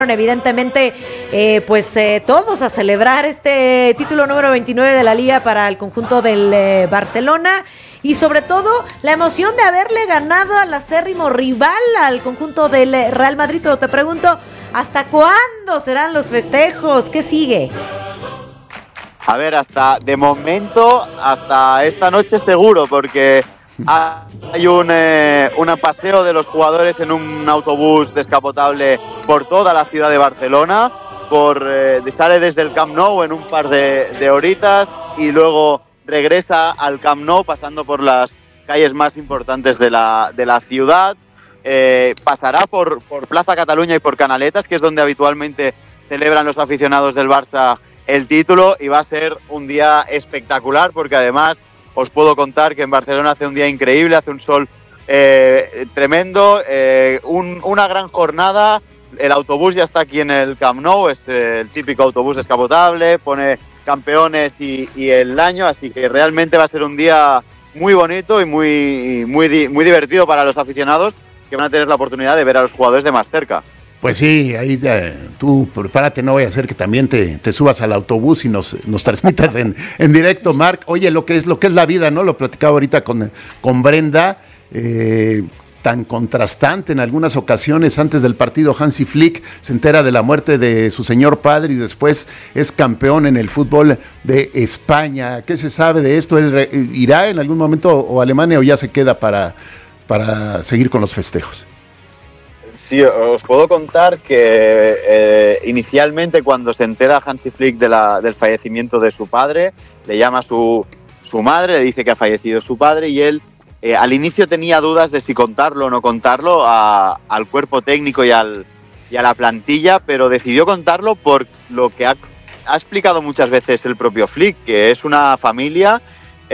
evidentemente todos a celebrar este título número 29 de la Liga para el conjunto del Barcelona, y sobre todo la emoción de haberle ganado al acérrimo rival, al conjunto del Real Madrid. Pero te pregunto, ¿hasta cuándo serán los festejos? ¿Qué sigue? A ver, de momento, hasta esta noche seguro, porque hay un paseo de los jugadores en un autobús descapotable por toda la ciudad de Barcelona, sale desde el Camp Nou en un par de horitas y luego regresa al Camp Nou pasando por las calles más importantes de la ciudad, pasará por Plaza Cataluña y por Canaletas, que es donde habitualmente celebran los aficionados del Barça el título, y va a ser un día espectacular porque además os puedo contar que en Barcelona hace un día increíble, hace un sol tremendo, una gran jornada. El autobús ya está aquí en el Camp Nou, es el típico autobús descapotable, pone campeones y el año, así que realmente va a ser un día muy bonito y muy divertido para los aficionados, que van a tener la oportunidad de ver a los jugadores de más cerca. Pues sí, ahí tú prepárate, no voy a hacer que también te subas al autobús y nos transmitas en directo, Marc. Oye, lo que es la vida, ¿no? Lo platicaba ahorita con Brenda, tan contrastante en algunas ocasiones. Antes del partido, Hansi Flick se entera de la muerte de su señor padre y después es campeón en el fútbol de España. ¿Qué se sabe de esto? ¿Él irá en algún momento o a Alemania o ya se queda para seguir con los festejos? Sí, os puedo contar que inicialmente, cuando se entera Hansi Flick del fallecimiento de su padre, le llama a su madre, le dice que ha fallecido su padre, y él al inicio tenía dudas de si contarlo o no contarlo al cuerpo técnico y a la plantilla, pero decidió contarlo por lo que ha explicado muchas veces el propio Flick, que es una familia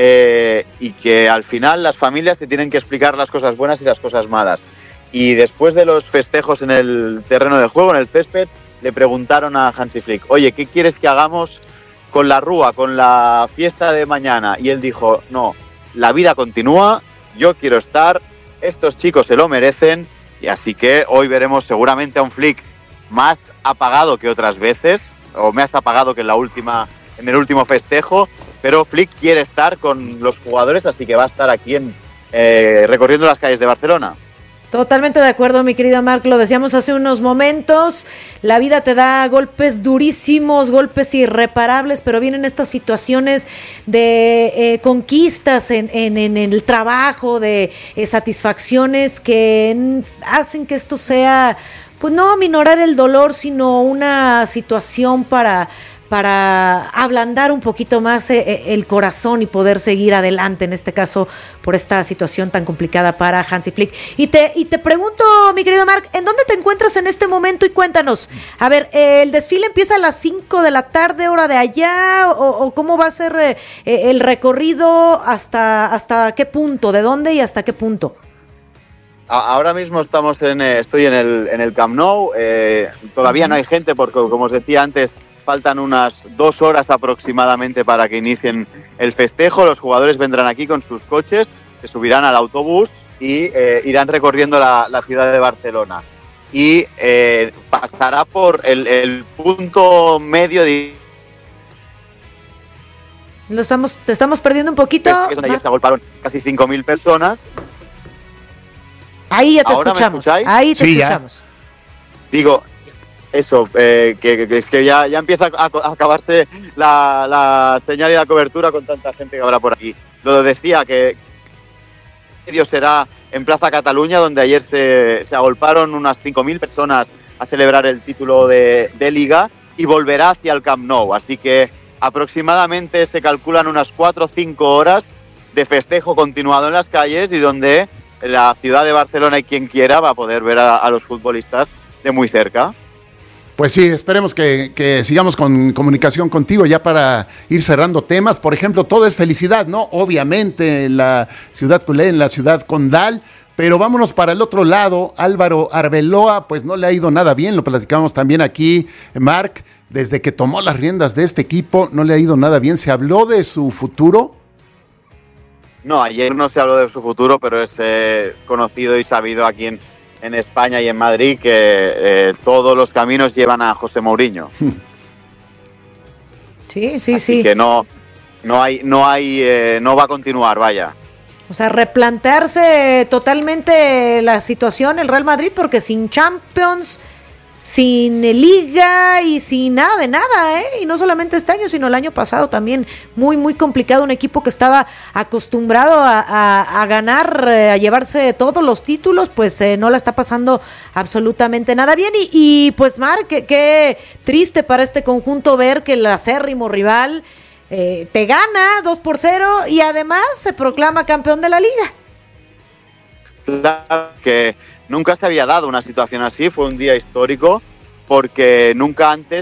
y que al final las familias te tienen que explicar las cosas buenas y las cosas malas. Y después de los festejos en el terreno de juego, en el césped, le preguntaron a Hansi Flick: oye, ¿qué quieres que hagamos con la rúa, con la fiesta de mañana? Y él dijo: no, la vida continúa, yo quiero estar, estos chicos se lo merecen, y así que hoy veremos seguramente a un Flick más apagado que otras veces, o más apagado que en el último festejo, pero Flick quiere estar con los jugadores, así que va a estar aquí recorriendo las calles de Barcelona. Totalmente de acuerdo, mi querido Marc, lo decíamos hace unos momentos, la vida te da golpes durísimos, golpes irreparables, pero vienen estas situaciones de conquistas en el trabajo, de satisfacciones que hacen que esto sea, pues no aminorar el dolor, sino una situación para ablandar un poquito más el corazón y poder seguir adelante, en este caso por esta situación tan complicada para Hansi Flick. Y te pregunto, mi querido Marc, ¿en dónde te encuentras en este momento? Y cuéntanos, a ver, ¿el desfile empieza a las 5 de la tarde, hora de allá? ¿O cómo va a ser el recorrido? ¿Hasta qué punto? ¿De dónde y hasta qué punto? Ahora mismo estoy en el Camp Nou, todavía no hay gente porque, como os decía antes, faltan unas 2 horas aproximadamente para que inicien el festejo. Los jugadores vendrán aquí con sus coches, se subirán al autobús y irán recorriendo la ciudad de Barcelona. Y pasará por el punto medio de... Te estamos perdiendo un poquito. Es donde ayer se agolparon casi 5.000 personas. Ahí ya te escuchamos. Ahí te escuchamos. Digo... Eso, que ya empieza a acabarse la señal y la cobertura con tanta gente que habrá por aquí. Lo decía, que será en Plaza Cataluña, donde ayer se agolparon unas 5.000 personas a celebrar el título de Liga, y volverá hacia el Camp Nou. Así que aproximadamente se calculan unas 4 o 5 horas de festejo continuado en las calles, y donde la ciudad de Barcelona y quien quiera va a poder ver a los futbolistas de muy cerca. Pues sí, esperemos que sigamos con comunicación contigo ya para ir cerrando temas. Por ejemplo, todo es felicidad, ¿no? Obviamente en la ciudad culé, en la ciudad condal, pero vámonos para el otro lado. Álvaro Arbeloa, pues no le ha ido nada bien, lo platicamos también aquí, Marc, desde que tomó las riendas de este equipo, no le ha ido nada bien. ¿Se habló de su futuro? No, ayer no se habló de su futuro, pero es conocido y sabido aquí en España y en Madrid que todos los caminos llevan a José Mourinho. Sí. Así que no va a continuar, vaya. O sea, replantearse totalmente la situación el Real Madrid, porque sin Champions, sin Liga y sin nada de nada, y no solamente este año, sino el año pasado también, muy complicado, un equipo que estaba acostumbrado a ganar, a llevarse todos los títulos, pues no la está pasando absolutamente nada bien, y pues Marc, qué triste para este conjunto ver que el acérrimo rival te gana 2-0 y además se proclama campeón de la Liga. Claro que nunca se había dado una situación así, fue un día histórico porque nunca antes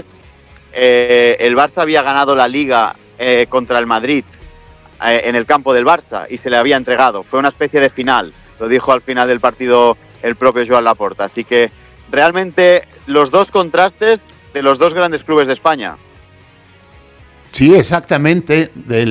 el Barça había ganado la Liga contra el Madrid en el campo del Barça y se le había entregado, fue una especie de final, lo dijo al final del partido el propio Joan Laporta, así que realmente los dos contrastes de los dos grandes clubes de España. Sí, exactamente,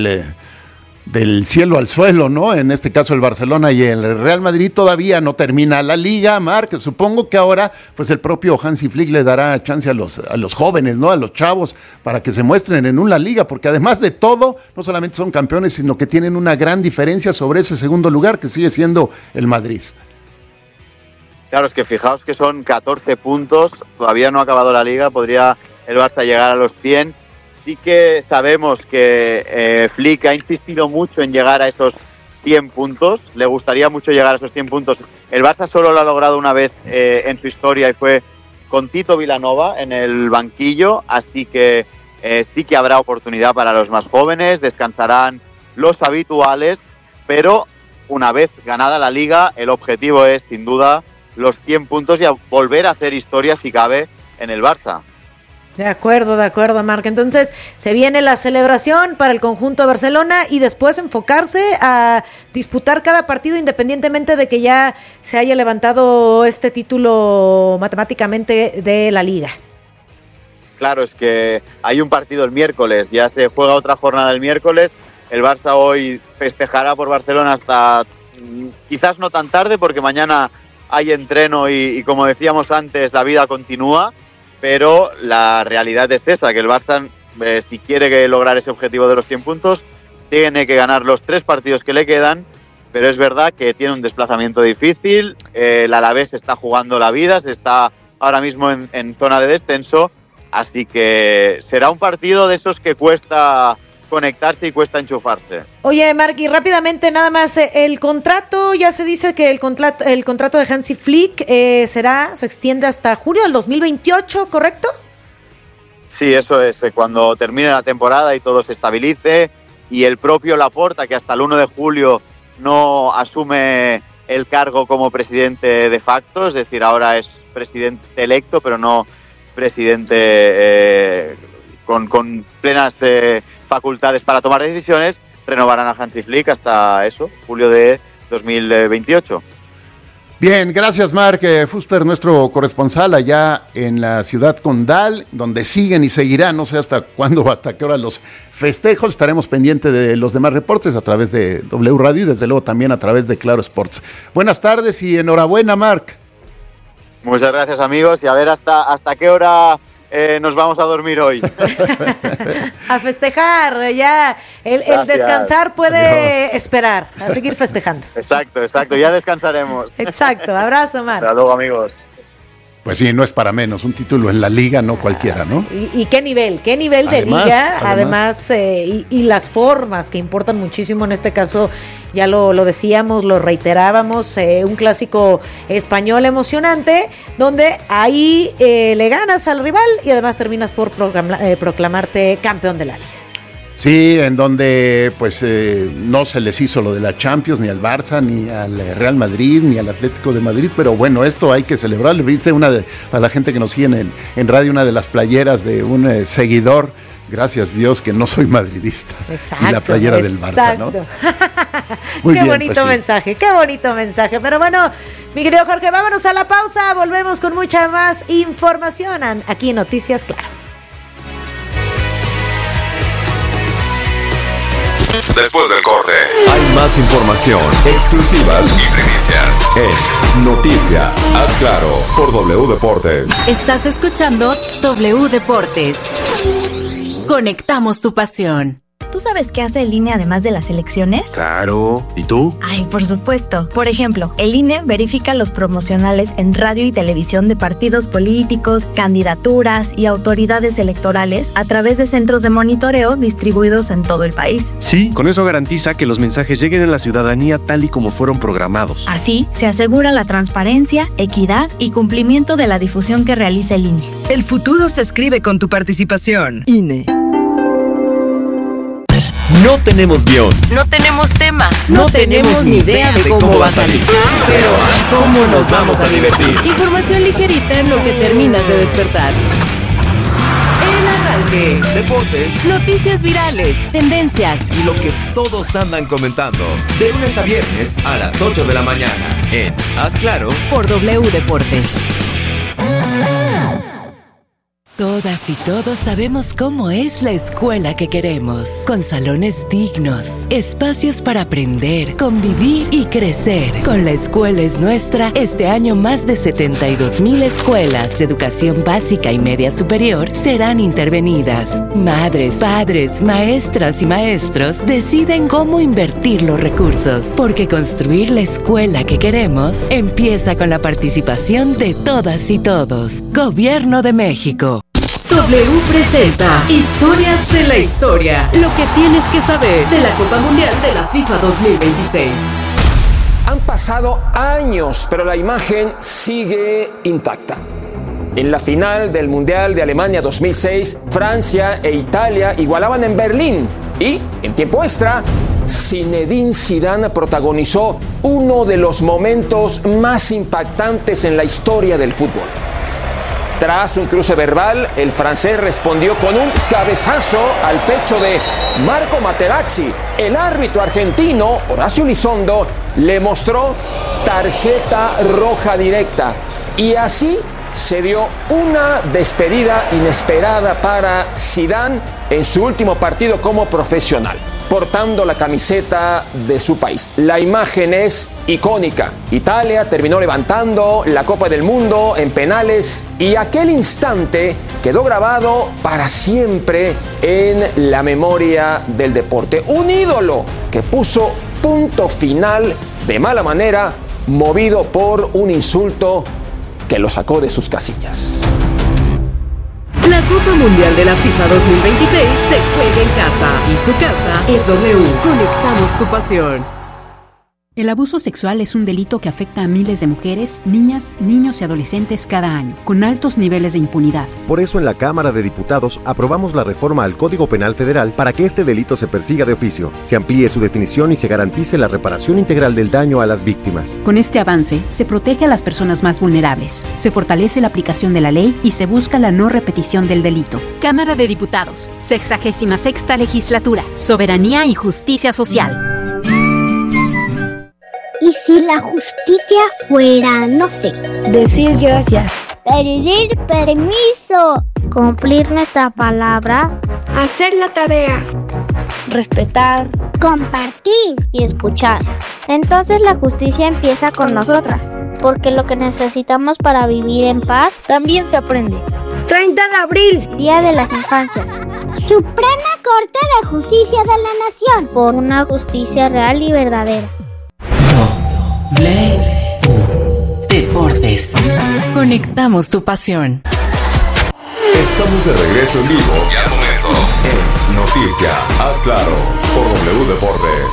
del cielo al suelo, ¿no? En este caso el Barcelona y el Real Madrid todavía no termina la Liga, Marc. Supongo que ahora pues el propio Hansi Flick le dará chance a los jóvenes, ¿no? A los chavos para que se muestren en una Liga, porque además de todo, no solamente son campeones, sino que tienen una gran diferencia sobre ese segundo lugar que sigue siendo el Madrid. Claro, es que fijaos que son 14 puntos, todavía no ha acabado la Liga, podría el Barça llegar a los 100. Sí que sabemos que Flick ha insistido mucho en llegar a esos 100 puntos, le gustaría mucho llegar a esos 100 puntos. El Barça solo lo ha logrado una vez en su historia y fue con Tito Vilanova en el banquillo, así que sí que habrá oportunidad para los más jóvenes, descansarán los habituales, pero una vez ganada la Liga, el objetivo es sin duda los 100 puntos y volver a hacer historia si cabe en el Barça. De acuerdo, Marc. Entonces, se viene la celebración para el conjunto de Barcelona y después enfocarse a disputar cada partido independientemente de que ya se haya levantado este título matemáticamente de la Liga. Claro, es que hay un partido el miércoles, ya se juega otra jornada el miércoles. El Barça hoy festejará por Barcelona hasta quizás no tan tarde porque mañana hay entreno y como decíamos antes, la vida continúa. Pero la realidad es esa, que el Barça, si quiere lograr ese objetivo de los 100 puntos, tiene que ganar los 3 partidos que le quedan, pero es verdad que tiene un desplazamiento difícil, el Alavés está jugando la vida, se está ahora mismo en zona de descenso, así que será un partido de esos que cuesta conectarse y cuesta enchufarse. Oye, Marc, y rápidamente nada más, el contrato, ya se dice que el contrato de Hansi Flick se extiende hasta junio del 2028, ¿correcto? Sí, eso es, cuando termine la temporada y todo se estabilice y el propio Laporta, que hasta el 1 de julio no asume el cargo como presidente de facto, es decir, ahora es presidente electo, pero no presidente con plenas facultades para tomar decisiones, renovarán a Hansi Flick hasta julio de 2028. Bien, gracias Marc Fuster, nuestro corresponsal allá en la ciudad condal, donde siguen y seguirán, no sé hasta cuándo o hasta qué hora los festejos. Estaremos pendientes de los demás reportes a través de W Radio y desde luego también a través de Claro Sports. Buenas tardes y enhorabuena, Marc. Muchas gracias, amigos, y a ver hasta qué hora nos vamos a dormir hoy. A festejar, ya. El descansar puede esperar, a seguir festejando. Exacto, ya descansaremos. Exacto, abrazo, Marc. Hasta luego, amigos. Pues sí, no es para menos, un título en la Liga, no cualquiera, ¿no? Y qué nivel de Liga, además y las formas que importan muchísimo, en este caso ya lo decíamos, lo reiterábamos, un clásico español emocionante, donde ahí le ganas al rival y además terminas por proclamarte campeón de la Liga. Sí, en donde pues no se les hizo lo de la Champions ni al Barça, ni al Real Madrid, ni al Atlético de Madrid, pero bueno, esto hay que celebrarlo. Viste para la gente que nos sigue en radio, una de las playeras de un seguidor, gracias Dios que no soy madridista, y la playera del Barça, ¿no? Qué bonito mensaje, pero bueno, mi querido Jorge, vámonos a la pausa, volvemos con mucha más información aquí en Noticias Claro. después del corte. Hay más información, exclusivas y primicias en Noticia, haz claro, por W Deportes. Estás escuchando W Deportes. Conectamos tu pasión. ¿Tú sabes qué hace el INE además de las elecciones? Claro. ¿Y tú? Ay, por supuesto. Por ejemplo, el INE verifica los promocionales en radio y televisión de partidos políticos, candidaturas y autoridades electorales a través de centros de monitoreo distribuidos en todo el país. Sí, con eso garantiza que los mensajes lleguen a la ciudadanía tal y como fueron programados. Así, se asegura la transparencia, equidad y cumplimiento de la difusión que realiza el INE. El futuro se escribe con tu participación. INE. No tenemos guión. No tenemos tema. No tenemos ni idea de cómo va a salir. Pero, ¿cómo nos vamos a divertir? Información ligerita en lo que terminas de despertar. El arranque. Deportes. Noticias virales. Tendencias. Y lo que todos andan comentando. De lunes a viernes a las 8 de la mañana. En Haz Claro. Por W Deportes. Todas y todos sabemos cómo es la escuela que queremos, con salones dignos, espacios para aprender, convivir y crecer. Con La Escuela es Nuestra, este año más de 72,000 escuelas de educación básica y media superior serán intervenidas. Madres, padres, maestras y maestros deciden cómo invertir los recursos, porque construir la escuela que queremos empieza con la participación de todas y todos. Gobierno de México. W presenta Historias de la Historia. Lo que tienes que saber de la Copa Mundial de la FIFA 2026. Han pasado años, pero la imagen sigue intacta. En la final del Mundial de Alemania 2006, Francia e Italia igualaban en Berlín. Y, en tiempo extra, Zinedine Zidane protagonizó uno de los momentos más impactantes en la historia del fútbol. Tras un cruce verbal, el francés respondió con un cabezazo al pecho de Marco Materazzi. El árbitro argentino, Horacio Elizondo, le mostró tarjeta roja directa. Y así se dio una despedida inesperada para Zidane en su último partido como profesional, portando la camiseta de su país. La imagen es icónica. Italia terminó levantando la Copa del Mundo en penales y aquel instante quedó grabado para siempre en la memoria del deporte. Un ídolo que puso punto final de mala manera, movido por un insulto que lo sacó de sus casillas. La Copa Mundial de la FIFA 2026 se juega en casa y su casa es W. Conectamos tu pasión. El abuso sexual es un delito que afecta a miles de mujeres, niñas, niños y adolescentes cada año, con altos niveles de impunidad. Por eso en la Cámara de Diputados aprobamos la reforma al Código Penal Federal para que este delito se persiga de oficio, se amplíe su definición y se garantice la reparación integral del daño a las víctimas. Con este avance, se protege a las personas más vulnerables, se fortalece la aplicación de la ley y se busca la no repetición del delito. Cámara de Diputados, 66ª Legislatura, Soberanía y Justicia Social. ¿Y si la justicia fuera, no sé, decir gracias, pedir permiso, cumplir nuestra palabra, hacer la tarea, respetar, compartir y escuchar? Entonces la justicia empieza con nosotras, porque lo que necesitamos para vivir en paz también se aprende. 30 de abril, Día de las Infancias. Suprema Corte de Justicia de la Nación, por una justicia real y verdadera. Deportes. Conectamos tu pasión. Estamos de regreso en vivo y al momento en Noticia, haz claro, por W Deportes.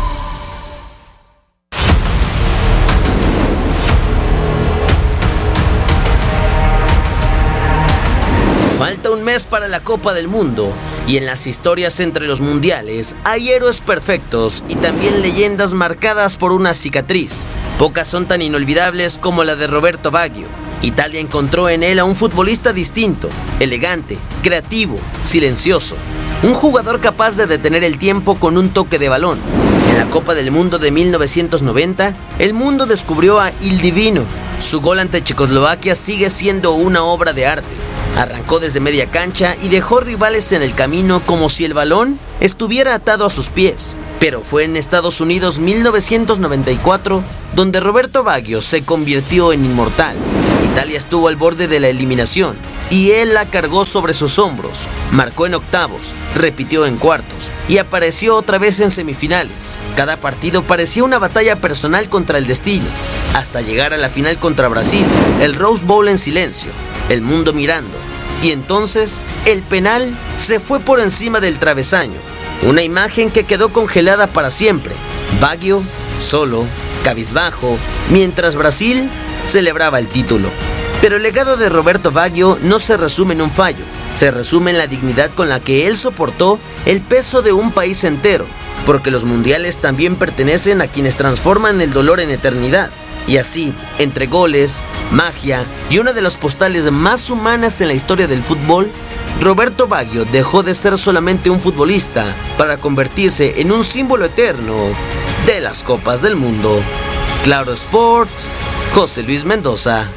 Falta un mes para la Copa del Mundo y en las historias entre los mundiales hay héroes perfectos y también leyendas marcadas por una cicatriz. Pocas son tan inolvidables como la de Roberto Baggio. Italia encontró en él a un futbolista distinto, elegante, creativo, silencioso. Un jugador capaz de detener el tiempo con un toque de balón. En la Copa del Mundo de 1990, el mundo descubrió a Il Divino. Su gol ante Checoslovaquia sigue siendo una obra de arte. Arrancó desde media cancha y dejó rivales en el camino como si el balón estuviera atado a sus pies. Pero fue en Estados Unidos 1994 donde Roberto Baggio se convirtió en inmortal. Italia estuvo al borde de la eliminación y él la cargó sobre sus hombros. Marcó en octavos, repitió en cuartos y apareció otra vez en semifinales. Cada partido parecía una batalla personal contra el destino, hasta llegar a la final contra Brasil, el Rose Bowl en silencio, el mundo mirando. Y entonces el penal se fue por encima del travesaño. Una imagen que quedó congelada para siempre. Baggio, solo, cabizbajo, mientras Brasil celebraba el título. Pero el legado de Roberto Baggio no se resume en un fallo, se resume en la dignidad con la que él soportó el peso de un país entero, porque los mundiales también pertenecen a quienes transforman el dolor en eternidad. Y así, entre goles, magia y una de las postales más humanas en la historia del fútbol, Roberto Baggio dejó de ser solamente un futbolista para convertirse en un símbolo eterno de las Copas del Mundo. Claro Sports, José Luis Mendoza.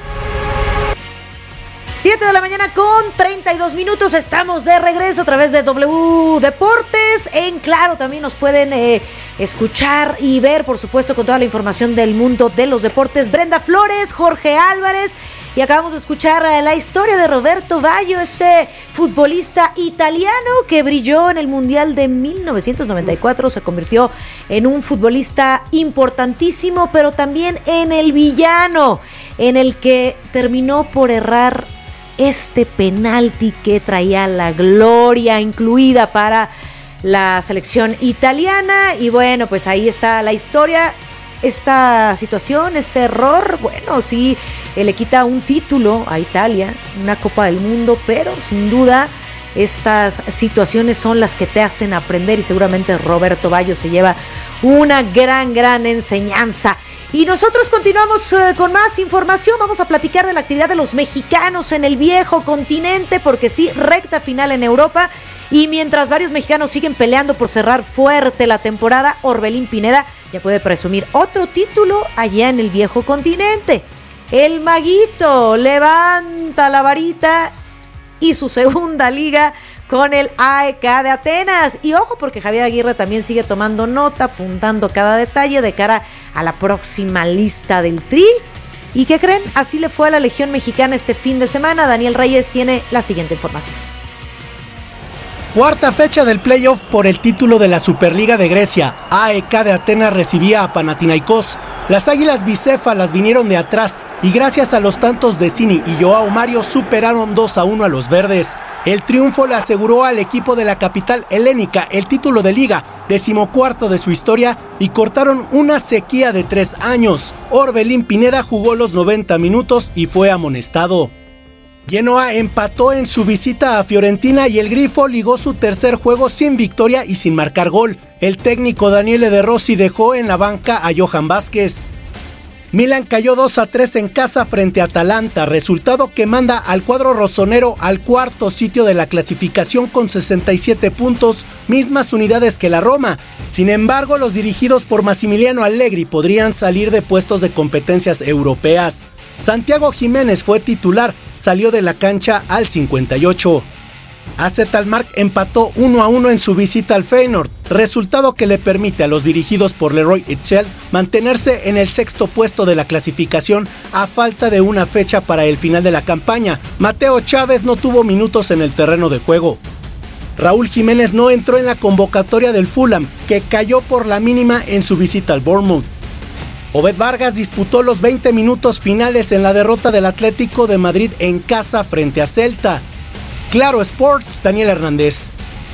7 de la mañana con 32 minutos, estamos de regreso a través de W Deportes. En Claro también nos pueden escuchar y ver, por supuesto, con toda la información del mundo de los deportes. Brenda Flores, Jorge Álvarez, y acabamos de escuchar la historia de Roberto Baggio, este futbolista italiano que brilló en el Mundial de 1994, se convirtió en un futbolista importantísimo, pero también en el villano, en el que terminó por errar este penalti que traía la gloria incluida para la selección italiana. Y bueno, pues ahí está la historia. Esta situación, este error, bueno, sí, le quita un título a Italia, una Copa del Mundo, pero sin duda estas situaciones son las que te hacen aprender, y seguramente Roberto Baggio se lleva una gran enseñanza. Y nosotros continuamos con más información. Vamos a platicar de la actividad de los mexicanos en el viejo continente, porque sí, recta final en Europa. Y mientras varios mexicanos siguen peleando por cerrar fuerte la temporada, Orbelín Pineda ya puede presumir otro título allá en el viejo continente. El Maguito levanta la varita y su segunda liga con el AEK de Atenas. Y ojo, porque Javier Aguirre también sigue tomando nota, apuntando cada detalle de cara a la próxima lista del Tri. ¿Y qué creen? Así le fue a la Legión Mexicana este fin de semana. Daniel Reyes tiene la siguiente información. Cuarta fecha del playoff por el título de la Superliga de Grecia. AEK de Atenas recibía a Panathinaikos. Las águilas bicéfalas vinieron de atrás y gracias a los tantos de Cini y Joao Mario superaron 2-1 a los verdes. El triunfo le aseguró al equipo de la capital helénica el título de liga, 14º de su historia, y cortaron una sequía de 3 años. Orbelín Pineda jugó los 90 minutos y fue amonestado. Genoa empató en su visita a Fiorentina y el Grifo ligó su tercer juego sin victoria y sin marcar gol. El técnico Daniele De Rossi dejó en la banca a Johan Vázquez. Milan cayó 2-3 en casa frente a Atalanta, resultado que manda al cuadro rossonero al cuarto sitio de la clasificación con 67 puntos, mismas unidades que la Roma. Sin embargo, los dirigidos por Massimiliano Allegri podrían salir de puestos de competencias europeas. Santiago Jiménez fue titular, salió de la cancha al 58. AZ Alkmaar empató 1-1 en su visita al Feyenoord, resultado que le permite a los dirigidos por Leroy Etchel mantenerse en el sexto puesto de la clasificación a falta de una fecha para el final de la campaña. Mateo Chávez no tuvo minutos en el terreno de juego. Raúl Jiménez no entró en la convocatoria del Fulham, que cayó por la mínima en su visita al Bournemouth. Obed Vargas disputó los 20 minutos finales en la derrota del Atlético de Madrid en casa frente a Celta. Claro Sports, Daniel Hernández.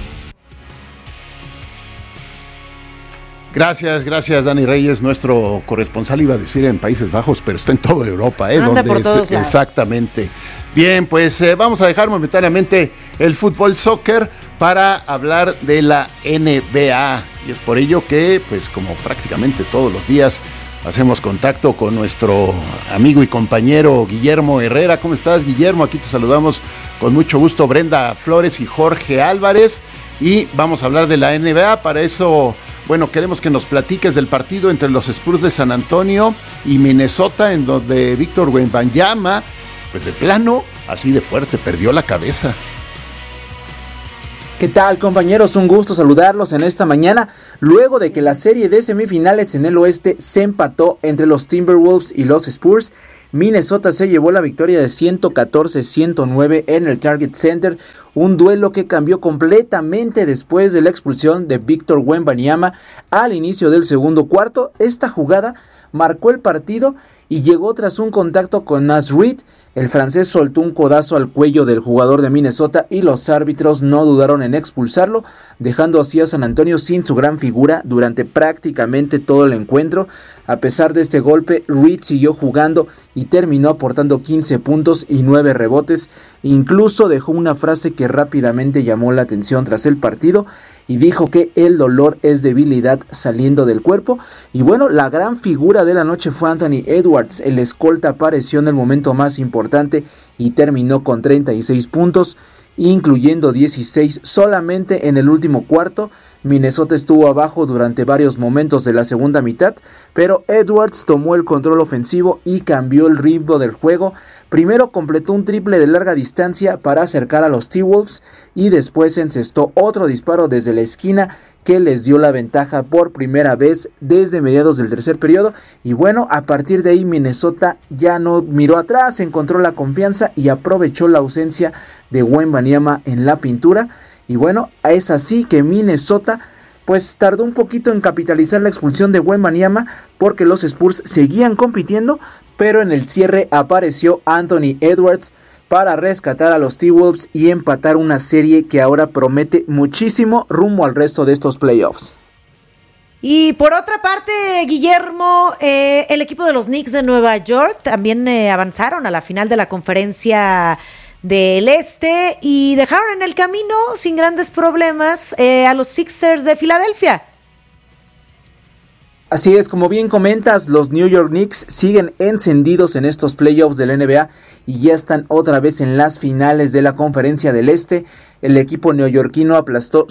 Gracias Dani Reyes, nuestro corresponsal, iba a decir en Países Bajos, pero está en toda Europa, anda por todos lados. Exactamente. Bien, pues vamos a dejar momentáneamente el fútbol soccer para hablar de la NBA, y es por ello que, pues como prácticamente todos los días, hacemos contacto con nuestro amigo y compañero Guillermo Herrera. ¿Cómo estás, Guillermo? Aquí te saludamos con mucho gusto, Brenda Flores y Jorge Álvarez, y vamos a hablar de la NBA. Para eso, bueno, queremos que nos platiques del partido entre los Spurs de San Antonio y Minnesota, en donde Víctor Wembanyama, pues de plano, así de fuerte, perdió la cabeza. ¿Qué tal, compañeros? Un gusto saludarlos en esta mañana, luego de que la serie de semifinales en el oeste se empató entre los Timberwolves y los Spurs. Minnesota se llevó la victoria de 114-109 en el Target Center, un duelo que cambió completamente después de la expulsión de Victor Wembanyama al inicio del segundo cuarto. Esta jugada marcó el partido y llegó tras un contacto con Naz Reid. El francés soltó un codazo al cuello del jugador de Minnesota y los árbitros no dudaron en expulsarlo, dejando así a San Antonio sin su gran figura durante prácticamente todo el encuentro. A pesar de este golpe, Reid siguió jugando y terminó aportando 15 puntos y 9 rebotes. Incluso dejó una frase que rápidamente llamó la atención tras el partido y dijo que el dolor es debilidad saliendo del cuerpo. Y bueno, la gran figura de la noche fue Anthony Edwards. El escolta apareció en el momento más importante y terminó con 36 puntos, incluyendo 16 solamente en el último cuarto. Minnesota estuvo abajo durante varios momentos de la segunda mitad, pero Edwards tomó el control ofensivo y cambió el ritmo del juego. Primero completó un triple de larga distancia para acercar a los T-Wolves y después encestó otro disparo desde la esquina que les dio la ventaja por primera vez desde mediados del tercer periodo. Y bueno, a partir de ahí Minnesota ya no miró atrás, encontró la confianza y aprovechó la ausencia de Wembanyama en la pintura. Y bueno, es así que Minnesota pues tardó un poquito en capitalizar la expulsión de Wembanyama porque los Spurs seguían compitiendo, pero en el cierre apareció Anthony Edwards para rescatar a los T-Wolves y empatar una serie que ahora promete muchísimo rumbo al resto de estos playoffs. Y por otra parte, Guillermo, el equipo de los Knicks de Nueva York también avanzaron a la final de la conferencia del Este y dejaron en el camino sin grandes problemas a los Sixers de Filadelfia. Así es, como bien comentas, los New York Knicks siguen encendidos en estos playoffs de la NBA y ya están otra vez en las finales de la conferencia del Este. El equipo neoyorquino aplastó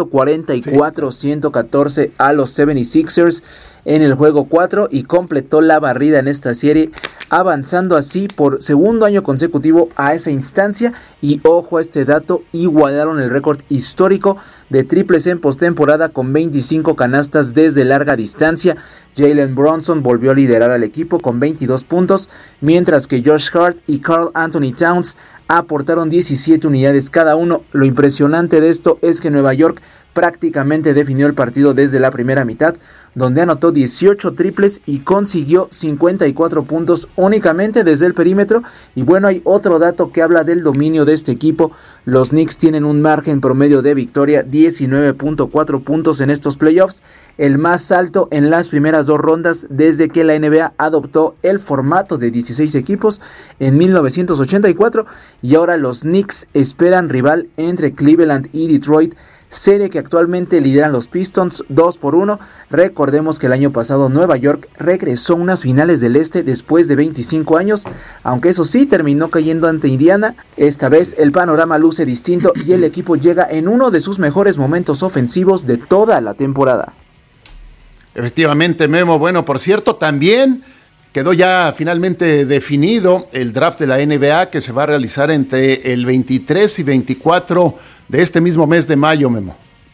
144-114 a los 76ers en el juego 4 y completó la barrida en esta serie, avanzando así por segundo año consecutivo a esa instancia. Y ojo a este dato, igualaron el récord histórico de triples en postemporada con 25 canastas desde larga distancia. Jalen Brunson volvió a liderar al equipo con 22 puntos, mientras que Josh Hart y Karl Anthony Towns aportaron 17 unidades cada uno. Lo impresionante de esto es que Nueva York prácticamente definió el partido desde la primera mitad, donde anotó 18 triples y consiguió 54 puntos únicamente desde el perímetro. Y bueno, hay otro dato que habla del dominio de este equipo. Los Knicks tienen un margen promedio de victoria 19.4 puntos en estos playoffs, el más alto en las primeras dos rondas desde que la NBA adoptó el formato de 16 equipos en 1984, y ahora los Knicks esperan rival entre Cleveland y Detroit, serie que actualmente lideran los Pistons 2-1. Recordemos que el año pasado Nueva York regresó a unas finales del Este después de 25 años, aunque eso sí terminó cayendo ante Indiana. Esta vez el panorama luce distinto y el equipo llega en uno de sus mejores momentos ofensivos de toda la temporada. Efectivamente, Memo. Bueno, por cierto, también quedó ya finalmente definido el draft de la NBA que se va a realizar entre el 23 y 24 de este mismo mes de mayo, Memo.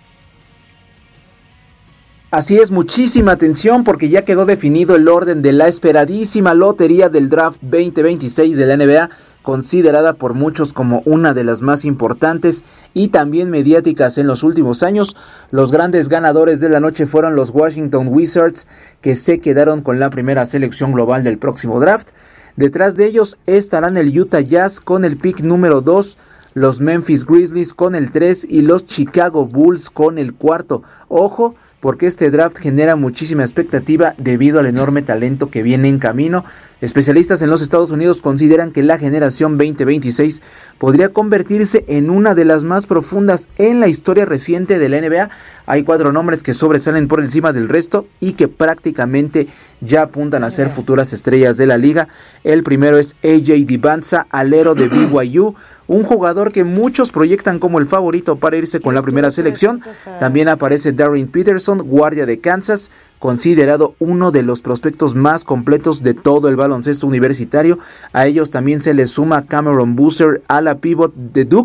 Así es, muchísima atención porque ya quedó definido el orden de la esperadísima lotería del draft 2026 de la NBA, considerada por muchos como una de las más importantes y también mediáticas en los últimos años. Los grandes ganadores de la noche fueron los Washington Wizards, que se quedaron con la primera selección global del próximo draft. Detrás de ellos estarán el Utah Jazz con el pick número 2, los Memphis Grizzlies con el 3 y los Chicago Bulls con el 4. Ojo, porque este draft genera muchísima expectativa debido al enorme talento que viene en camino. Especialistas en los Estados Unidos consideran que la generación 2026 podría convertirse en una de las más profundas en la historia reciente de la NBA. Hay 4 nombres que sobresalen por encima del resto y que prácticamente ya apuntan a ser futuras estrellas de la liga. El primero es AJ Dibbanza, alero de BYU, un jugador que muchos proyectan como el favorito para irse con la primera selección. También aparece Darren Peterson, guardia de Kansas, considerado uno de los prospectos más completos de todo el baloncesto universitario. A ellos también se les suma Cameron Boozer, ala pivot de Duke.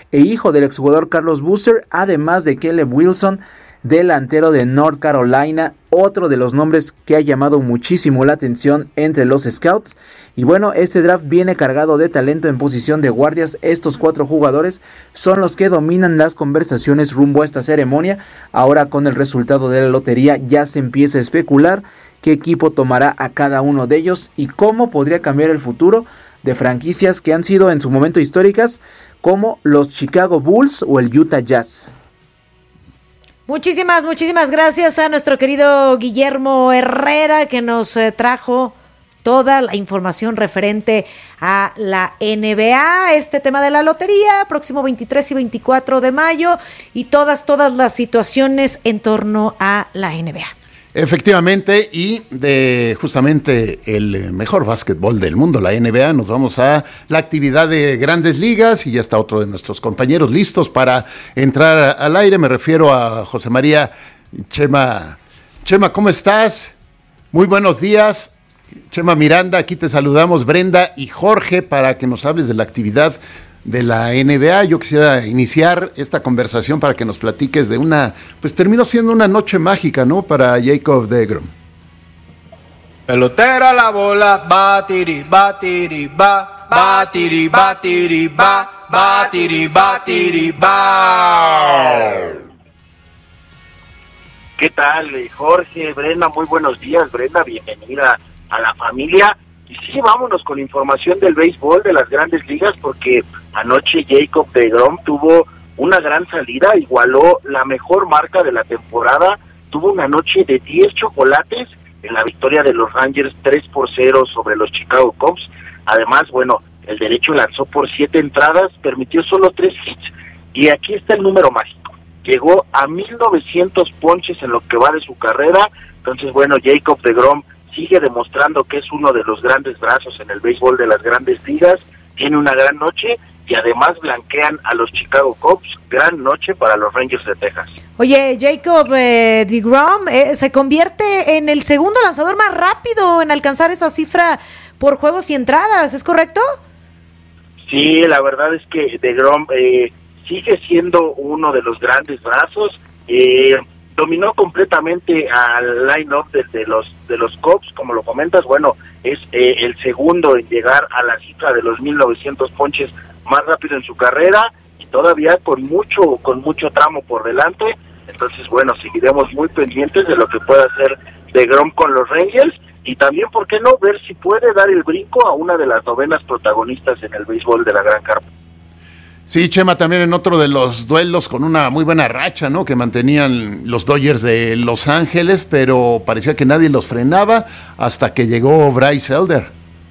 e hijo del exjugador Carlos Boozer, además de Caleb Wilson, delantero de North Carolina, otro de los nombres que ha llamado muchísimo la atención entre los scouts. Y bueno, este draft viene cargado de talento en posición de guardias. Estos 4 jugadores son los que dominan las conversaciones rumbo a esta ceremonia. Ahora, con el resultado de la lotería, ya se empieza a especular qué equipo tomará a cada uno de ellos y cómo podría cambiar el futuro de franquicias que han sido en su momento históricas, como los Chicago Bulls o el Utah Jazz. Muchísimas gracias a nuestro querido Guillermo Herrera, que nos trajo toda la información referente a la NBA, este tema de la lotería, próximo 23 y 24 de mayo, y todas las situaciones en torno a la NBA. Efectivamente, y de justamente el mejor básquetbol del mundo, la NBA, nos vamos a la actividad de Grandes Ligas y ya está otro de nuestros compañeros listos para entrar al aire. Me refiero a José María Chema. Chema, ¿cómo estás? Muy buenos días. Chema Miranda, aquí te saludamos, Brenda y Jorge, para que nos hables de la actividad de la NBA. Yo quisiera iniciar esta conversación para que nos platiques de pues terminó siendo una noche mágica, ¿no? Para Jacob deGrom. Pelotera la bola, batiri, batiri, ba, batiri, batiri, ba, batiri, batiri, ba. ¿Qué tal, Jorge, Brenda? Muy buenos días, Brenda, bienvenida a la familia. Y sí, vámonos con información del béisbol de las Grandes Ligas, porque anoche Jacob deGrom tuvo una gran salida, igualó la mejor marca de la temporada, tuvo una noche de 10 chocolates en la victoria de los Rangers 3-0 sobre los Chicago Cubs. Además, bueno, el derecho lanzó por 7 entradas, permitió solo 3 hits, y aquí está el número mágico. Llegó a 1,900 ponches en lo que va de su carrera. Entonces, bueno, Jacob deGrom sigue demostrando que es uno de los grandes brazos en el béisbol de las Grandes Ligas, tiene una gran noche y además blanquean a los Chicago Cubs. Gran noche para los Rangers de Texas. Oye, Jacob deGrom se convierte en el segundo lanzador más rápido en alcanzar esa cifra por juegos y entradas, ¿es correcto? Sí, la verdad es que deGrom sigue siendo uno de los grandes brazos. Dominó completamente al line-up de los Cubs, como lo comentas. Bueno, es el segundo en llegar a la cifra de los 1,900 ponches más rápido en su carrera, y todavía con mucho tramo por delante. Entonces, bueno, seguiremos muy pendientes de lo que pueda hacer deGrom con los Rangers, y también, ¿por qué no?, ver si puede dar el brinco a una de las novenas protagonistas en el béisbol de la Gran Carpa. Sí, Chema, también en otro de los duelos con una muy buena racha, ¿no?, que mantenían los Dodgers de Los Ángeles, pero parecía que nadie los frenaba hasta que llegó Bryce Elder.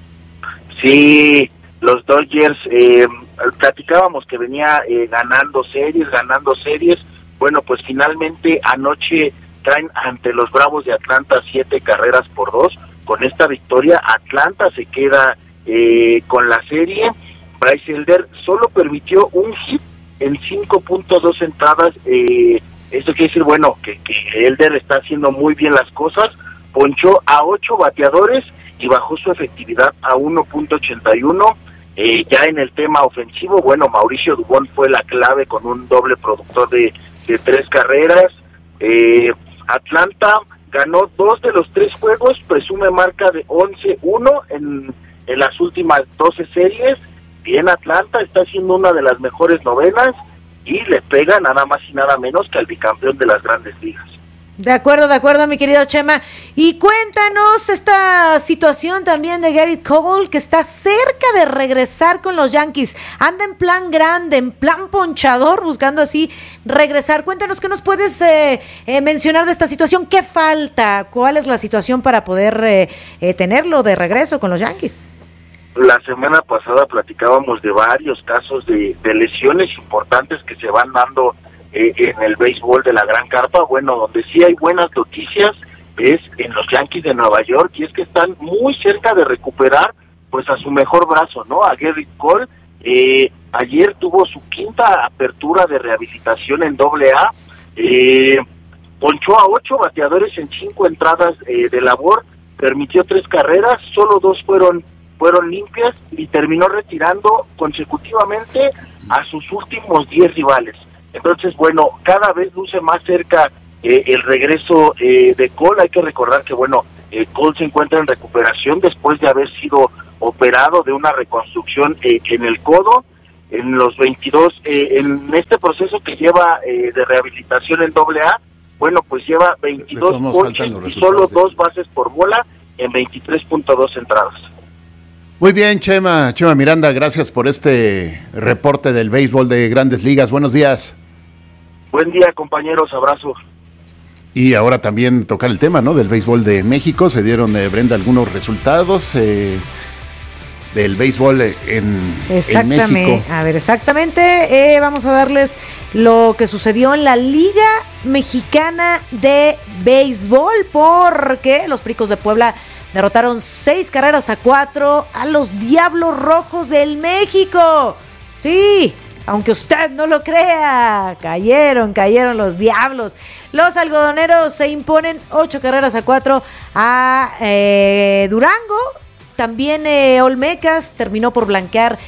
Sí, los Dodgers, platicábamos que venía ganando series. Bueno, pues finalmente anoche traen ante los Bravos de Atlanta 7-2. Con esta victoria, Atlanta se queda con la serie. Bryce Elder solo permitió un hit en 5.2 entradas. Esto quiere decir, bueno, que Elder está haciendo muy bien las cosas. Ponchó a 8 bateadores y bajó su efectividad a 1.81. Ya en el tema ofensivo, bueno, Mauricio Dubón fue la clave con un doble productor de 3 carreras. Atlanta ganó 2 de los 3 juegos, presume marca de 11-1 en las últimas 12 series. Bien, Atlanta está haciendo una de las mejores novenas y le pega nada más y nada menos que al bicampeón de las Grandes Ligas. De acuerdo, mi querido Chema. Y cuéntanos esta situación también de Gerrit Cole, que está cerca de regresar con los Yankees. Anda en plan grande, en plan ponchador, buscando así regresar. Cuéntanos, ¿qué nos puedes mencionar de esta situación? ¿Qué falta? ¿Cuál es la situación para poder tenerlo de regreso con los Yankees? La semana pasada platicábamos de varios casos de lesiones importantes que se van dando en el béisbol de la Gran Carpa. Bueno, donde sí hay buenas noticias es en los Yankees de Nueva York, y es que están muy cerca de recuperar pues a su mejor brazo, ¿no?, a Gerrit Cole. Ayer tuvo su 5ª apertura de rehabilitación en AA. Ponchó a 8 bateadores en 5 entradas de labor, permitió 3 carreras, solo 2 fueron limpias, y terminó retirando consecutivamente a sus últimos 10 rivales. Entonces, bueno, cada vez luce más cerca el regreso de Cole. Hay que recordar que, bueno, Cole se encuentra en recuperación después de haber sido operado de una reconstrucción en el codo. En los 22, en este proceso que lleva de rehabilitación en AA, bueno, pues lleva 22 ponches y solo 2 bases por bola en 23.2 entradas. Muy bien, Chema Miranda, gracias por este reporte del béisbol de Grandes Ligas. Buenos días. Buen día, compañeros, abrazo. Y ahora también tocar el tema, ¿no?, del béisbol de México. Se dieron, Brenda, algunos resultados del béisbol en México. A ver, exactamente. Vamos a darles lo que sucedió en la Liga Mexicana de Béisbol, porque los Pericos de Puebla derrotaron 6-4 a los Diablos Rojos del México. Sí, aunque usted no lo crea, cayeron los Diablos. Los algodoneros se imponen 8-4 a Durango. También Olmecas terminó por blanquear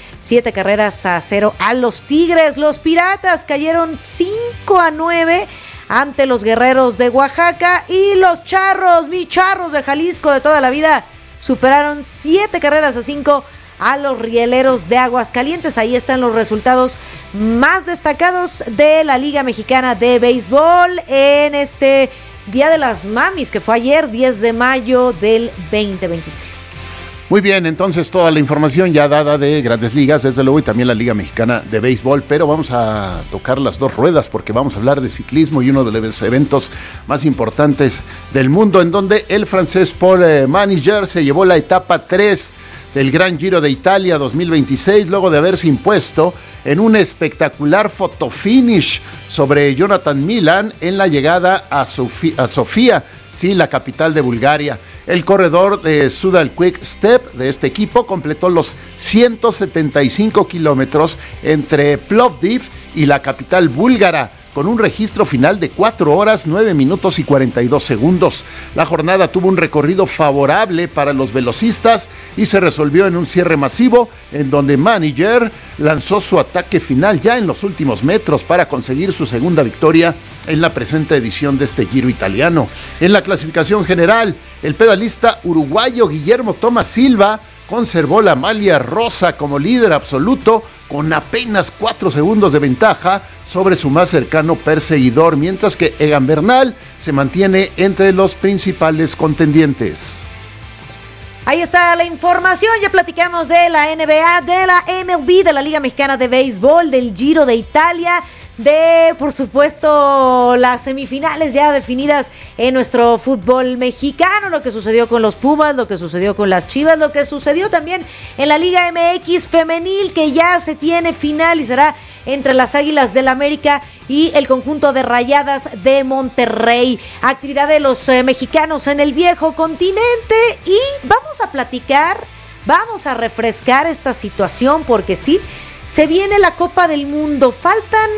7-0 a los Tigres. Los Piratas cayeron 5-9 ante los Guerreros de Oaxaca. Y los Charros, mis Charros de Jalisco de toda la vida, superaron 7-5 a los Rieleros de Aguascalientes. Ahí están los resultados más destacados de la Liga Mexicana de Béisbol en este Día de las Mamis, que fue ayer, 10 de mayo del 2026. Muy bien, entonces toda la información ya dada de Grandes Ligas, desde luego, y también la Liga Mexicana de Béisbol, pero vamos a tocar las dos ruedas porque vamos a hablar de ciclismo y uno de los eventos más importantes del mundo, en donde el francés Paul Maniger se llevó la etapa 3 del Gran Giro de Italia 2026, luego de haberse impuesto en un espectacular fotofinish sobre Jonathan Milan en la llegada a Sofía, sí, la capital de Bulgaria. El corredor de Soudal Quick Step de este equipo completó los 175 kilómetros entre Plovdiv y la capital búlgara, con un registro final de 4 horas, 9 minutos y 42 segundos. La jornada tuvo un recorrido favorable para los velocistas y se resolvió en un cierre masivo, en donde Maniger lanzó su ataque final ya en los últimos metros para conseguir su segunda victoria en la presente edición de este Giro italiano. En la clasificación general, el pedalista uruguayo Guillermo Tomás Silva conservó la malla rosa como líder absoluto con apenas 4 segundos de ventaja sobre su más cercano perseguidor, mientras que Egan Bernal se mantiene entre los principales contendientes. Ahí está la información, ya platicamos de la NBA, de la MLB, de la Liga Mexicana de Béisbol, del Giro de Italia, de, por supuesto, las semifinales ya definidas en nuestro fútbol mexicano, lo que sucedió con los Pumas, lo que sucedió con las Chivas, lo que sucedió también en la Liga MX femenil, que ya se tiene final y será entre las Águilas del América y el conjunto de Rayadas de Monterrey. Actividad de los mexicanos en el viejo continente y vamos a platicar, vamos a refrescar esta situación porque sí, se viene la Copa del Mundo. Faltan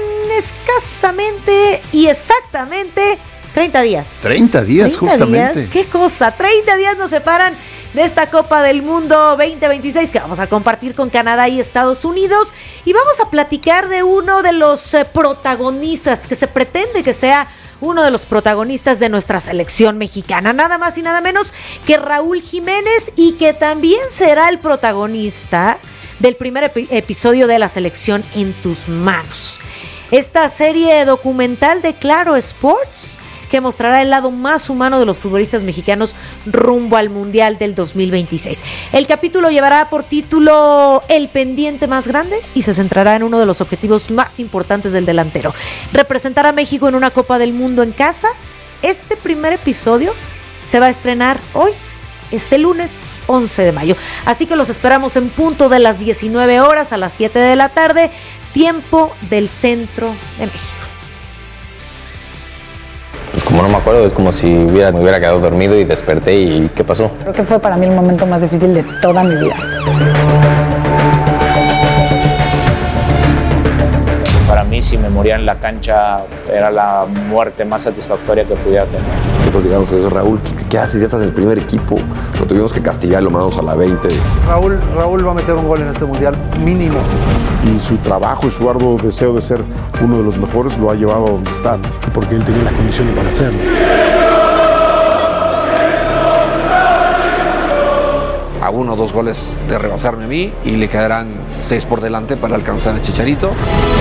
escasamente y exactamente 30 días. 30 días, justamente. ¿Qué cosa? 30 días nos separan de esta Copa del Mundo 2026 que vamos a compartir con Canadá y Estados Unidos. Y vamos a platicar de uno de los protagonistas, que se pretende que sea uno de los protagonistas de nuestra selección mexicana. Nada más y nada menos que Raúl Jiménez, y que también será el protagonista del primer episodio de La Selección en Tus Manos. Esta serie documental de Claro Sports, que mostrará el lado más humano de los futbolistas mexicanos rumbo al Mundial del 2026. El capítulo llevará por título El pendiente más grande y se centrará en uno de los objetivos más importantes del delantero: representar a México en una Copa del Mundo en casa. Este primer episodio se va a estrenar hoy, este lunes 11 de mayo. Así que los esperamos en punto de las 19 horas a las 7 de la tarde, tiempo del centro de México. Pues como no me acuerdo, es como si me hubiera quedado dormido y desperté y ¿qué pasó? Creo que fue para mí el momento más difícil de toda mi vida. Para mí si me moría en la cancha era la muerte más satisfactoria que pudiera tener. Nosotros digamos eso, Raúl, ¿qué haces? Ya estás en el primer equipo. Lo tuvimos que castigar, lo mandamos a la 20. Raúl va a meter un gol en este mundial, mínimo. Y su trabajo y su arduo deseo de ser uno de los mejores lo ha llevado a donde está, ¿no? Porque él tenía las condiciones para hacerlo. A 1 o 2 goles de rebasarme a mí y le quedarán 6 por delante para alcanzar a Chicharito.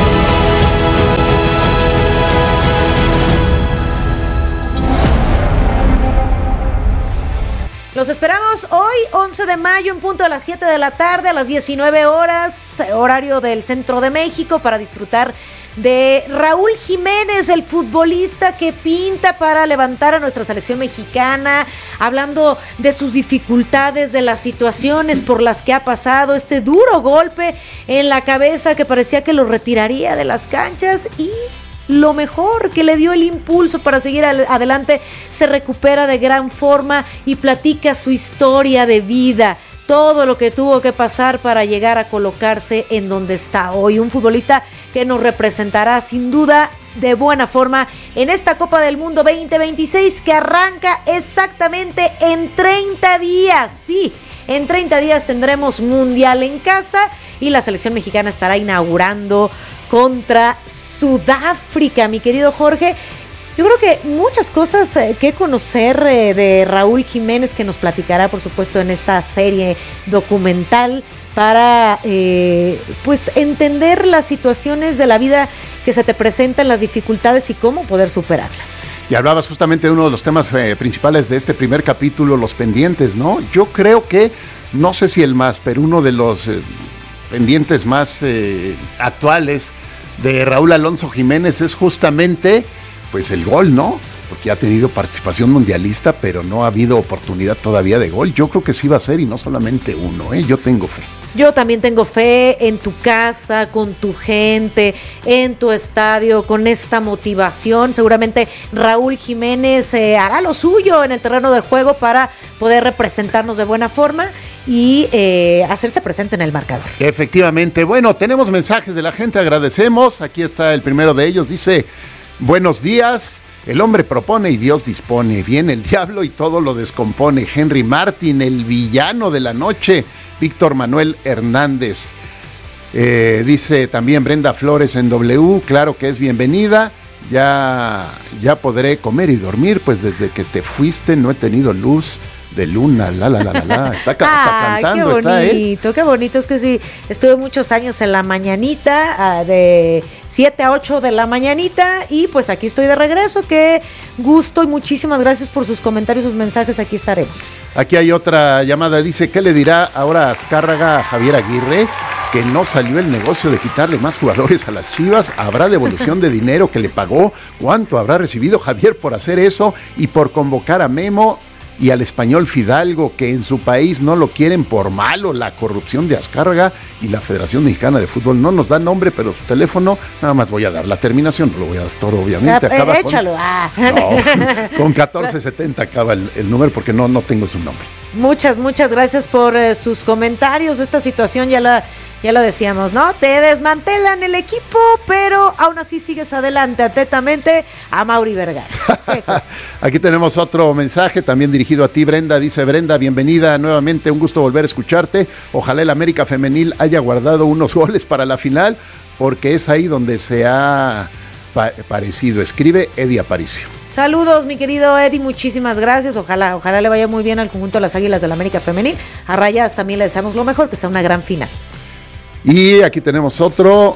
Los esperamos hoy, 11 de mayo, en punto a las 7 de la tarde, a las 19 horas, horario del Centro de México, para disfrutar de Raúl Jiménez, el futbolista que pinta para levantar a nuestra selección mexicana, hablando de sus dificultades, de las situaciones por las que ha pasado, este duro golpe en la cabeza que parecía que lo retiraría de las canchas, y lo mejor, que le dio el impulso para seguir adelante, se recupera de gran forma y platica su historia de vida, todo lo que tuvo que pasar para llegar a colocarse en donde está hoy. Un futbolista que nos representará sin duda de buena forma en esta Copa del Mundo 2026, que arranca exactamente en 30 días. Sí, en 30 días tendremos Mundial en casa y la selección mexicana estará inaugurando contra Sudáfrica. Mi querido Jorge, yo creo que muchas cosas que conocer de Raúl Jiménez, que nos platicará, por supuesto, en esta serie documental para pues entender las situaciones de la vida que se te presentan, las dificultades y cómo poder superarlas. Y hablabas justamente de uno de los temas principales de este primer capítulo, los pendientes, ¿no? Yo creo que, no sé si el más, pero uno de los pendientes más actuales de Raúl Alonso Jiménez es justamente pues el gol, ¿no? Porque ha tenido participación mundialista, pero no ha habido oportunidad todavía de gol. Yo creo que sí va a ser, y no solamente uno, yo tengo fe. Yo también tengo fe en tu casa, con tu gente, en tu estadio, con esta motivación. Seguramente Raúl Jiménez hará lo suyo en el terreno de juego para poder representarnos de buena forma y hacerse presente en el marcador. Efectivamente. Bueno, tenemos mensajes de la gente, agradecemos. Aquí está el primero de ellos, dice: buenos días. El hombre propone y Dios dispone. Viene el diablo y todo lo descompone. Henry Martin, el villano de la noche. Víctor Manuel Hernández. Dice también Brenda Flores en W. Claro que es bienvenida. Ya podré comer y dormir, pues desde que te fuiste no he tenido luz de luna. Está cantando. Qué bonito, qué bonito. Es que sí, estuve muchos años en la mañanita, de 7 a 8 de la mañanita, y pues aquí estoy de regreso. Qué gusto y muchísimas gracias por sus comentarios, sus mensajes. Aquí estaremos. Aquí hay otra llamada, dice: ¿qué le dirá ahora Azcárraga a Javier Aguirre? Que no salió el negocio de quitarle más jugadores a las Chivas. ¿Habrá devolución de dinero que le pagó? ¿Cuánto habrá recibido Javier por hacer eso y por convocar a Memo y al español Fidalgo, que en su país no lo quieren por malo? La corrupción de Azcárraga y la Federación Mexicana de Fútbol no nos da nombre, pero su teléfono, nada más voy a dar la terminación, no lo voy a dar todo, obviamente. Échalo. Con 1470 acaba el número, porque no tengo su nombre. Muchas gracias por sus comentarios. Esta situación ya lo decíamos, ¿no? Te desmantelan el equipo, pero aún así sigues adelante. Atentamente, a Mauri Vergara. Aquí tenemos otro mensaje también dirigido a ti, Brenda. Dice Brenda: bienvenida nuevamente, un gusto volver a escucharte. Ojalá el América femenil haya guardado unos goles para la final, porque es ahí donde se ha parecido. Escribe Eddie Aparicio. Saludos, mi querido Eddie, muchísimas gracias. Ojalá le vaya muy bien al conjunto de las Águilas del América femenil. A Rayadas también le deseamos lo mejor, que sea una gran final. Y aquí tenemos otro.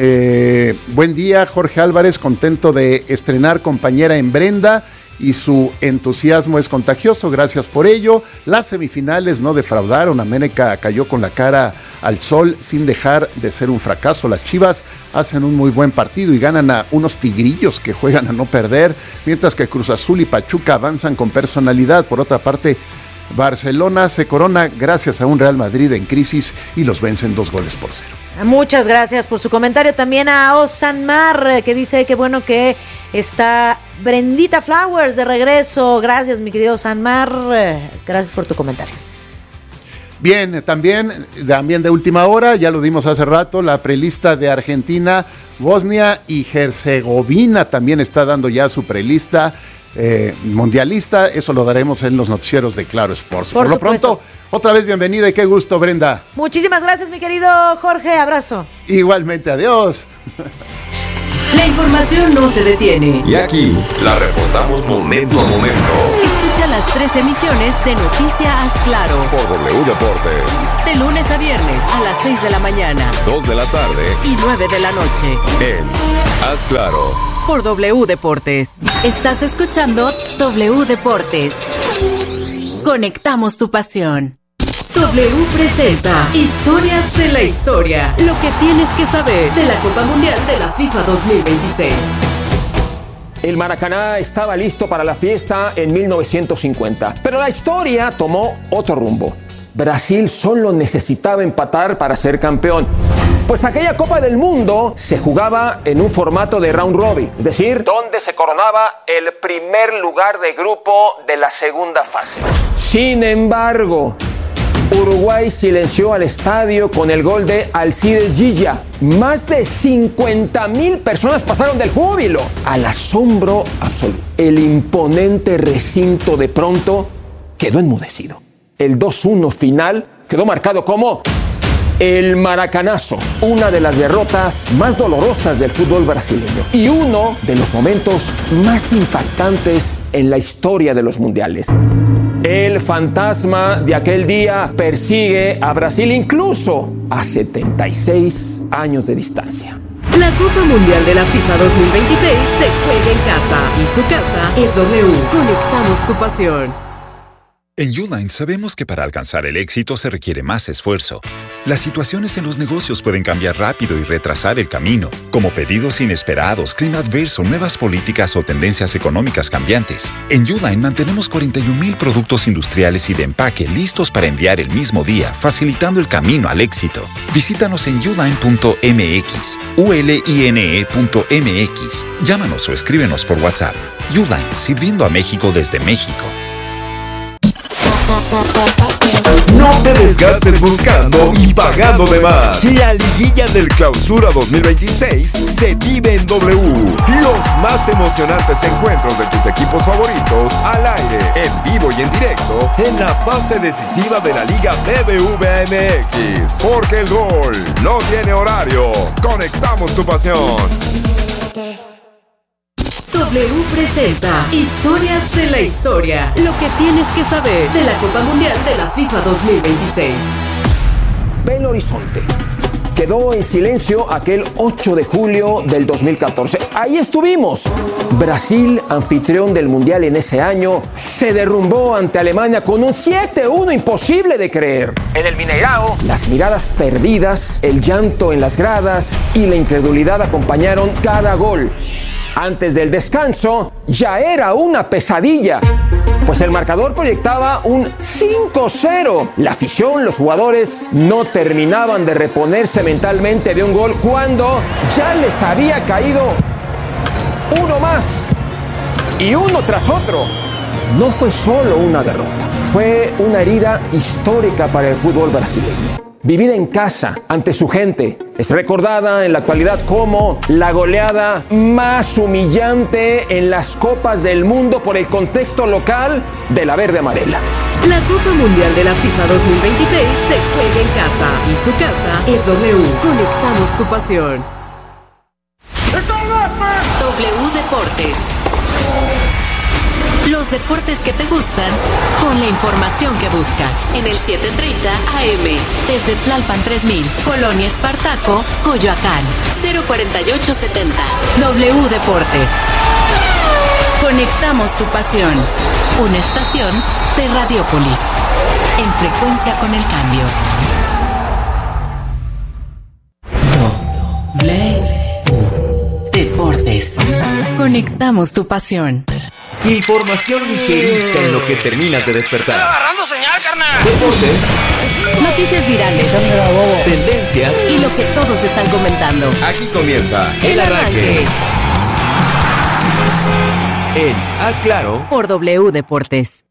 Buen día, Jorge Álvarez, contento de estrenar compañera en Brenda y su entusiasmo es contagioso, gracias por ello. Las semifinales no defraudaron, América cayó con la cara al sol sin dejar de ser un fracaso. Las Chivas hacen un muy buen partido y ganan a unos tigrillos que juegan a no perder, mientras que Cruz Azul y Pachuca avanzan con personalidad. Por otra parte, Barcelona se corona gracias a un Real Madrid en crisis y los vencen 2-0. Muchas gracias por su comentario. También a Osanmar, que dice que bueno que está Brendita Flowers de regreso. Gracias, mi querido Osanmar. Gracias por tu comentario. Bien, también de última hora, ya lo dimos hace rato, la prelista de Argentina, Bosnia y Herzegovina también está dando ya su prelista mundialista. Eso lo daremos en los noticieros de Claro Sports. Por lo pronto, otra vez bienvenida y qué gusto, Brenda. Muchísimas gracias, mi querido Jorge. Abrazo. Igualmente, adiós. La información no se detiene. Y aquí la reportamos momento a momento. Escucha las 3 emisiones de Noticia Haz Claro por W Deportes. De lunes a viernes a las 6 de la mañana, 2 de la tarde y 9 de la noche. En Haz Claro por W Deportes. Estás escuchando W Deportes. Conectamos tu pasión. W presenta Historias de la Historia. Lo que tienes que saber de la Copa Mundial de la FIFA 2026. El Maracaná estaba listo para la fiesta en 1950, pero la historia tomó otro rumbo. Brasil solo necesitaba empatar para ser campeón, pues aquella Copa del Mundo se jugaba en un formato de round robin, es decir, donde se coronaba el primer lugar de grupo de la segunda fase. Sin embargo, Uruguay silenció al estadio con el gol de Alcides Gilla. Más de 50,000 personas pasaron del júbilo al asombro absoluto. El imponente recinto de pronto quedó enmudecido. El 2-1 final quedó marcado como el Maracanazo, una de las derrotas más dolorosas del fútbol brasileño y uno de los momentos más impactantes en la historia de los mundiales. El fantasma de aquel día persigue a Brasil incluso a 76 años de distancia. La Copa Mundial de la FIFA 2026 se juega en casa y su casa es W. Conectamos tu pasión. En Uline sabemos que para alcanzar el éxito se requiere más esfuerzo. Las situaciones en los negocios pueden cambiar rápido y retrasar el camino, como pedidos inesperados, clima adverso, nuevas políticas o tendencias económicas cambiantes. En Uline mantenemos 41,000 productos industriales y de empaque listos para enviar el mismo día, facilitando el camino al éxito. Visítanos en uline.mx, uline.mx. Llámanos o escríbenos por WhatsApp. Uline, sirviendo a México desde México. No te desgastes buscando y pagando de más. La liguilla del Clausura 2026 se vive en W. Los más emocionantes encuentros de tus equipos favoritos al aire, en vivo y en directo en la fase decisiva de la Liga BBVA MX. Porque el gol no tiene horario. Conectamos tu pasión. W presenta Historias de la Historia. Lo que tienes que saber de la Copa Mundial de la FIFA 2026. Belo Horizonte. Quedó en silencio aquel 8 de julio del 2014. Ahí estuvimos. Brasil, anfitrión del Mundial en ese año, se derrumbó ante Alemania con un 7-1 imposible de creer. En el Mineirao, las miradas perdidas, el llanto en las gradas y la incredulidad acompañaron cada gol. Antes del descanso, ya era una pesadilla, pues el marcador proyectaba un 5-0. La afición, los jugadores, no terminaban de reponerse mentalmente de un gol cuando ya les había caído uno más y uno tras otro. No fue solo una derrota, fue una herida histórica para el fútbol brasileño. Vivida en casa, ante su gente, es recordada en la actualidad como la goleada más humillante en las Copas del Mundo por el contexto local de la verde amarela. La Copa Mundial de la FIFA 2026 se juega en casa y su casa es W. Conectamos tu pasión. W Deportes. Los deportes que te gustan con la información que buscas. En el 7:30 AM. Desde Tlalpan 3000, Colonia Espartaco, Coyoacán. 04870. W Deportes. Conectamos tu pasión. Una estación de Radiópolis. En frecuencia con el cambio. W Deportes. Conectamos tu pasión. Información ligerita en lo que terminas de despertar. ¡Estoy agarrando señal, carnal! Deportes. Noticias virales. Tendencias. Y lo que todos están comentando. Aquí comienza el arranque. En Haz Claro por W Deportes.